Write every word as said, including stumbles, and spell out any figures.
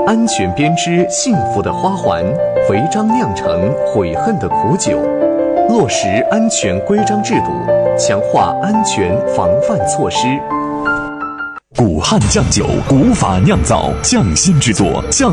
安全编织幸福的花环，违章酿成悔恨的苦酒。落实安全规章制度，强化安全防范措施。 古汉酱酒，古法酿造，匠心制作，匠